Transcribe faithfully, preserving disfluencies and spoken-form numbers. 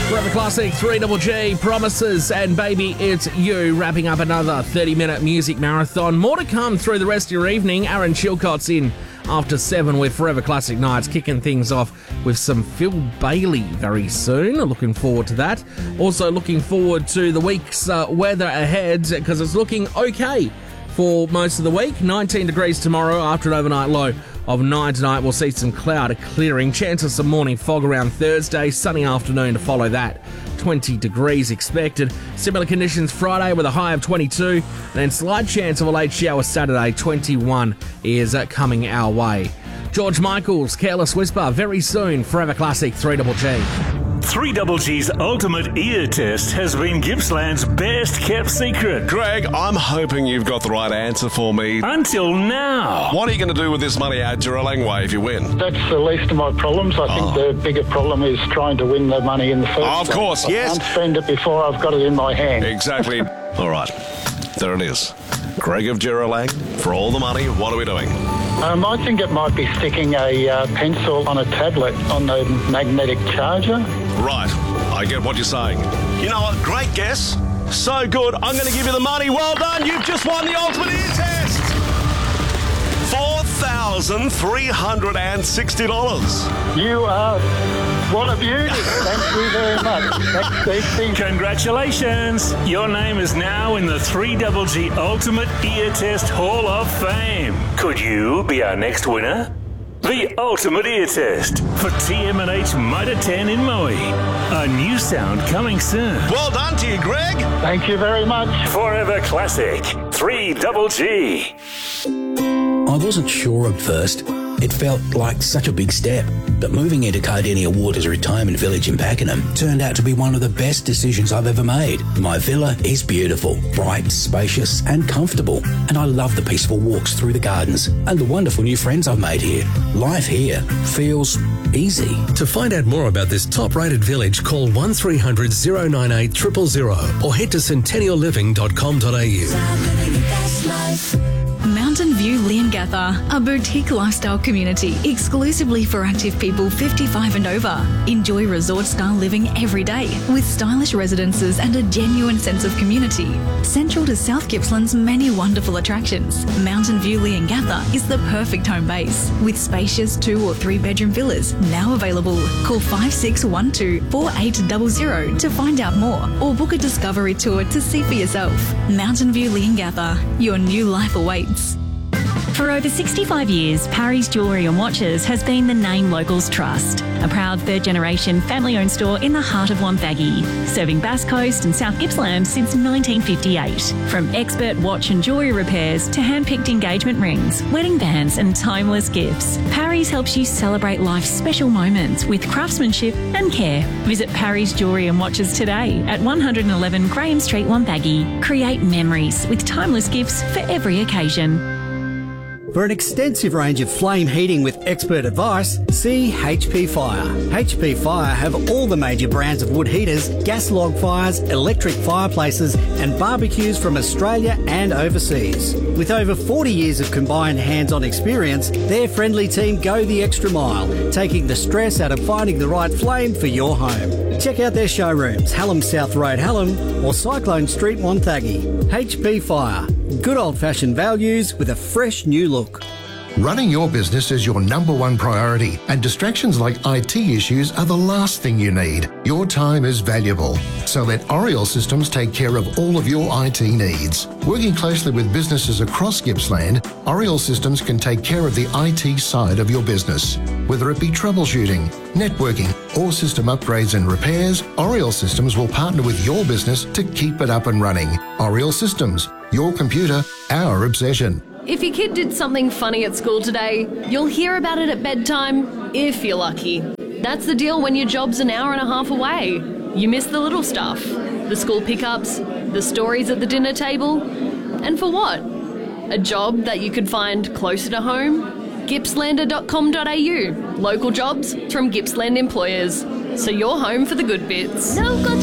Forever Classic, three Double G, Promises, and Baby It's You, wrapping up another thirty-minute music marathon. More to come through the rest of your evening. Aaron Chilcott's in after seven with Forever Classic Nights, kicking things off with some Phil Bailey very soon. Looking forward to that. Also looking forward to the week's uh, weather ahead, because it's looking okay for most of the week. nineteen degrees tomorrow after an overnight low of nine tonight. We'll see some cloud clearing. Chance of some morning fog around Thursday. Sunny afternoon to follow that. twenty degrees expected. Similar conditions Friday with a high of twenty-two. And then slight chance of a late shower Saturday. twenty-one is uh, coming our way. George Michael's Careless Whisper very soon. Forever Classic, three Double G. three Double G's ultimate ear test has been Gippsland's best kept secret. Greg, I'm hoping you've got the right answer for me. Until now. What are you going to do with this money at Juralong Way if you win? That's the least of my problems. I think Oh. the bigger problem is trying to win the money in the first Of place. course, I yes. can't spend it before I've got it in my hand. Exactly. All right, there it is. Greg of Juralong, for all the money, what are we doing? Um, I think it might be sticking a uh, pencil on a tablet on the magnetic charger. Right, I get what you're saying. You know what, great guess. So good, I'm going to give you the money. Well done, you've just won the ultimate ear test. four thousand three hundred sixty dollars. You are what a beauty. Thank you very much. That's Steve. Congratulations. Your name is now in the three Double G Ultimate Ear Test Hall of Fame. Could you be our next winner? The Ultimate Ear Test for T M and H Motor ten in Moe. A new sound coming soon. Well done to you, Greg. Thank you very much. Forever Classic, three Double G. I wasn't sure at first. It felt like such a big step. But moving into Cardinia Waters Retirement Village in Pakenham turned out to be one of the best decisions I've ever made. My villa is beautiful, bright, spacious and comfortable. And I love the peaceful walks through the gardens and the wonderful new friends I've made here. Life here feels easy. To find out more about this top-rated village, call one three hundred, oh nine eight, zero zero zero or head to centennial living dot com dot a u. Mountain View Leongatha, a boutique lifestyle community exclusively for active people fifty-five and over. Enjoy resort-style living every day with stylish residences and a genuine sense of community. Central to South Gippsland's many wonderful attractions, Mountain View Leongatha is the perfect home base with spacious two or three bedroom villas now available. Call five six one two, four eight zero zero to find out more or book a discovery tour to see for yourself. Mountain View Leongatha, your new life awaits. For over sixty-five years, Parry's Jewellery and Watches has been the name locals trust. A proud third-generation family-owned store in the heart of Wonthaggi, serving Bass Coast and South Gippsland since nineteen fifty-eight. From expert watch and jewellery repairs to hand-picked engagement rings, wedding bands and timeless gifts, Parry's helps you celebrate life's special moments with craftsmanship and care. Visit Parry's Jewellery and Watches today at one eleven Graham Street, Wonthaggi. Create memories with timeless gifts for every occasion. For an extensive range of flame heating with expert advice, see H P Fire. H P Fire have all the major brands of wood heaters, gas log fires, electric fireplaces and barbecues from Australia and overseas. With over forty years of combined hands-on experience, their friendly team go the extra mile, taking the stress out of finding the right flame for your home. Check out their showrooms, Hallam South Road, Hallam or Cyclone Street, Wonthaggi. H P Fire. Good old-fashioned values with a fresh new look. Running your business is your number one priority, and distractions like I T issues are the last thing you need. Your time is valuable, so let Oriel Systems take care of all of your I T needs. Working closely with businesses across Gippsland, Oriel Systems can take care of the I T side of your business. Whether it be troubleshooting, networking, or system upgrades and repairs, Oriel Systems will partner with your business to keep it up and running. Oriel Systems, your computer, our obsession. If your kid did something funny at school today, you'll hear about it at bedtime, if you're lucky. That's the deal when your job's an hour and a half away. You miss the little stuff, the school pickups, the stories at the dinner table. And for what? A job that you could find closer to home? Gippslander dot com dot a u. Local jobs from Gippsland employers. So you're home for the good bits. No good